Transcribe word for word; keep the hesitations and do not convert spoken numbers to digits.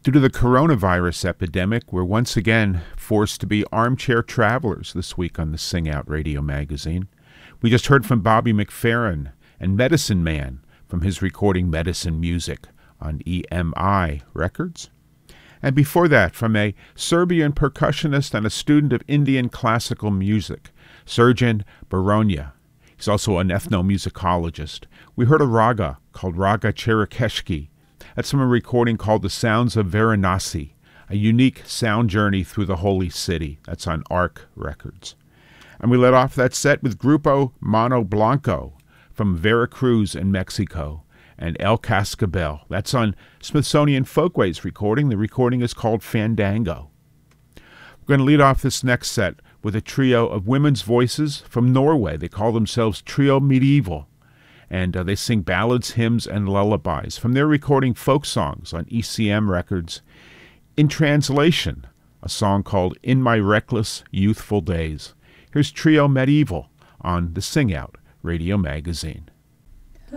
Due to the coronavirus epidemic, we're once again forced to be armchair travelers this week on the Sing Out Radio magazine. We just heard from Bobby McFerrin and Medicine Man from his recording Medicine Music on E M I Records. And before that, from a Serbian percussionist and a student of Indian classical music, Srđan Baronja. He's also an ethnomusicologist. We heard a raga called Raga Cherkesski. That's from a recording called The Sounds of Varanasi, a unique sound journey through the holy city. That's on Arc Records. And we let off that set with Grupo Mano Blanco from Veracruz in Mexico and El Cascabel. That's on Smithsonian Folkways recording. The recording is called Fandango. We're going to lead off this next set with a trio of women's voices from Norway. They call themselves Trio Medieval. And uh, they sing ballads, hymns, and lullabies from their recording Folk Songs on E C M Records. In translation, a song called In My Reckless Youthful Days. Here's Trio Medieval on the Sing Out Radio magazine.